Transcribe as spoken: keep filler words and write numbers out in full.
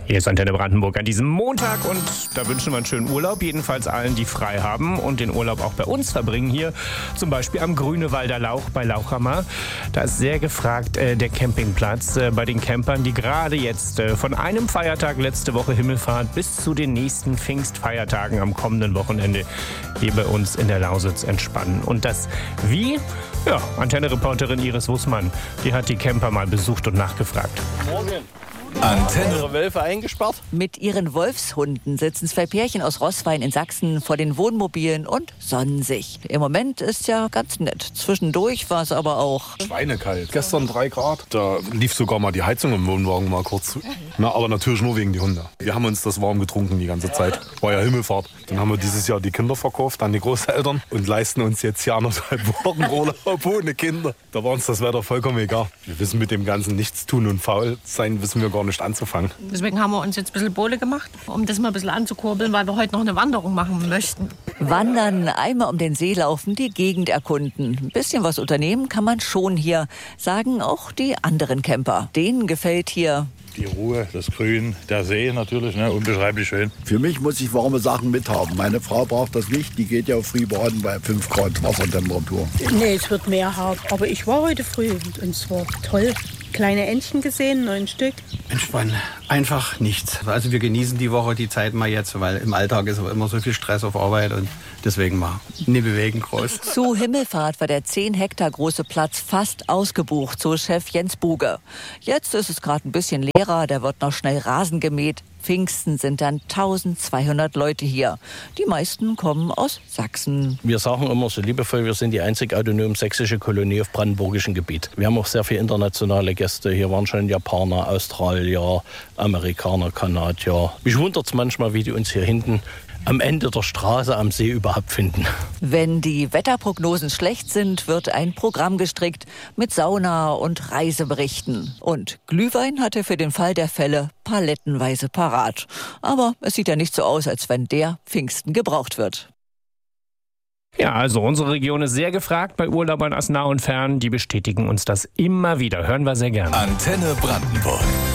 Hier ist Antenne Brandenburg an diesem Montag und da wünschen wir einen schönen Urlaub, jedenfalls allen, die frei haben und den Urlaub auch bei uns verbringen hier, zum Beispiel am Grünewalder Lauch bei Lauchhammer. Da ist sehr gefragt äh, der Campingplatz äh, bei den Campern, die gerade jetzt äh, von einem Feiertag letzte Woche Himmelfahrt bis zu den nächsten Pfingstfeiertagen am kommenden Wochenende hier bei uns in der Lausitz entspannen. Und das wie? Ja, Antenne-Reporterin Iris Wussmann, die hat die Camper mal besucht und nachgefragt. Morgen. Antenne. Eure Wölfe eingesperrt? Mit ihren Wolfshunden sitzen zwei Pärchen aus Roßwein in Sachsen vor den Wohnmobilen und sonnen sich. Im Moment ist ja ganz nett. Zwischendurch war es aber auch Schweinekalt. Gestern drei Grad. Da lief sogar mal die Heizung im Wohnwagen mal kurz. Na, aber natürlich nur wegen die Hunde. Wir haben uns das warm getrunken die ganze Zeit. War ja Himmelfahrt. Dann haben wir dieses Jahr die Kinder verkauft an die Großeltern und leisten uns jetzt hier anderthalb Wochen Urlaub ohne Kinder. Da war uns das Wetter vollkommen egal. Wir wissen mit dem ganzen Nichtstun und faul sein, wissen wir gar nicht anzufangen. Deswegen haben wir uns jetzt ein bisschen Bohle gemacht, um das mal ein bisschen anzukurbeln, weil wir heute noch eine Wanderung machen möchten. Wandern, einmal um den See laufen, die Gegend erkunden. Ein bisschen was unternehmen kann man schon hier, sagen auch die anderen Camper. Denen gefällt hier die Ruhe, das Grün, der See natürlich, ne, unbeschreiblich schön. Für mich muss ich warme Sachen mithaben. Meine Frau braucht das nicht, die geht ja auf Frühbaden bei fünf Grad Wassertemperatur. Nee, es wird mehr hart. Aber ich war heute früh und es war toll. Kleine Entchen gesehen, neun Stück. Entspannen. Einfach nichts. Also wir genießen die Woche, die Zeit mal jetzt, weil im Alltag ist aber immer so viel Stress auf Arbeit und deswegen mal nie bewegen groß. Zu Himmelfahrt war der zehn Hektar große Platz fast ausgebucht, so Chef Jens Buge. Jetzt ist es gerade ein bisschen leerer, da wird noch schnell Rasen gemäht. Pfingsten sind dann eintausendzweihundert Leute hier. Die meisten kommen aus Sachsen. Wir sagen immer so liebevoll, wir sind die einzig autonom sächsische Kolonie auf brandenburgischem Gebiet. Wir haben auch sehr viele internationale Gäste. Hier waren schon Japaner, Australier, Amerikaner, Kanadier. Mich wundert es manchmal, wie die uns hier hinten am Ende der Straße am See überhaupt finden. Wenn die Wetterprognosen schlecht sind, wird ein Programm gestrickt mit Sauna und Reiseberichten. Und Glühwein hat er für den Fall der Fälle palettenweise parat. Aber es sieht ja nicht so aus, als wenn der Pfingsten gebraucht wird. Ja, also unsere Region ist sehr gefragt bei Urlaubern aus nah und fern. Die bestätigen uns das immer wieder. Hören wir sehr gerne. Antenne Brandenburg.